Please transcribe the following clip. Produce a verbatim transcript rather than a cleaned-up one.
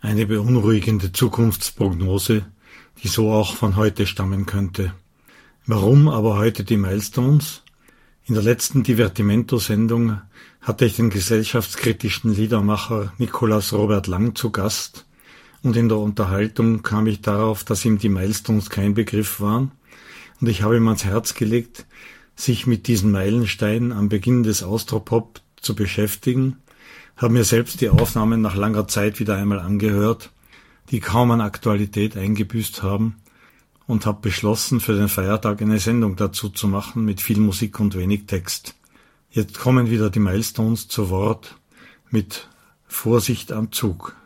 Eine beunruhigende Zukunftsprognose, die so auch von heute stammen könnte. Warum aber heute die Milestones? In der letzten Divertimento-Sendung hatte ich den gesellschaftskritischen Liedermacher Nikolaus Robert Lang zu Gast und in der Unterhaltung kam ich darauf, dass ihm die Milestones kein Begriff waren und ich habe ihm ans Herz gelegt, sich mit diesen Meilensteinen am Beginn des Austropop zu beschäftigen, habe mir selbst die Aufnahmen nach langer Zeit wieder einmal angehört, die kaum an Aktualität eingebüßt haben, und habe beschlossen, für den Feiertag eine Sendung dazu zu machen mit viel Musik und wenig Text. Jetzt kommen wieder die Milestones zu Wort mit Vorsicht am Zug.